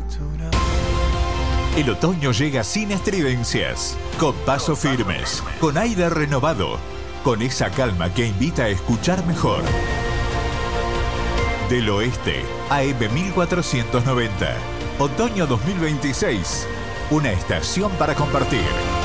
El otoño llega sin estridencias, con pasos firmes, con aire renovado, con esa calma que invita a escuchar mejor. Del Oeste, AM 1490, otoño 2026, una estación para compartir.